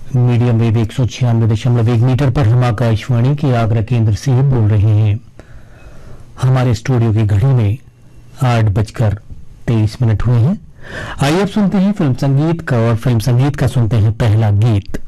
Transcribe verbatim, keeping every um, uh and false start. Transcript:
Medium wave एक सौ छियानवे दशमलव एक मीटर पर हम आकाशवाणी के आगरा केंद्र से बोल रहे हैं। हमारे स्टूडियो की घड़ी में आठ बजकर तेईस मिनट हुए हैं। आइए अब सुनते हैं फिल्म संगीत का, और फिल्म संगीत का सुनते हैं पहला गीत।